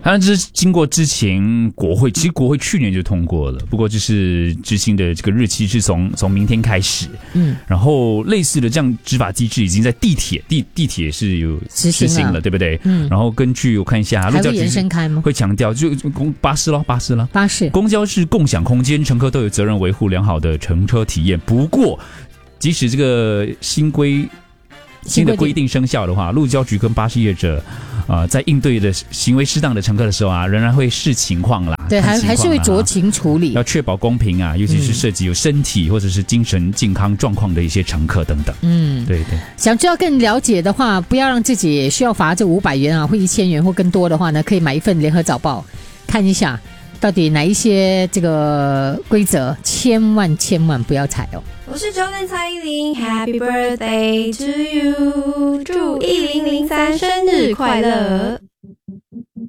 当然，这是经过之前国会，其实国会去年就通过了，不过就是执行的这个日期是从明天开始。然后类似的这样执法机制已经在地铁是有实行了，对不对？然后根据我看一下， 还会延伸开吗？ 会强调就巴士，公交是共享空间，乘客都有责任维护良好的乘车体验。不过，即使这个新的规定生效的话，路交局跟巴士业者在应对的行为适当的乘客的时候仍然会视情况啦， 对，还是会酌情处理， 要确保公平尤其是涉及有身体或者是精神健康状况的一些乘客等等。对。 想知道更了解的话，不要让自己需要罚这500元或1000元或更多的话呢，可以买一份联合早报看一下，到底哪一些这个规则千万不要踩哦。 我是9蔡依林 ，Happy Birthday to you， 祝1003生日快乐。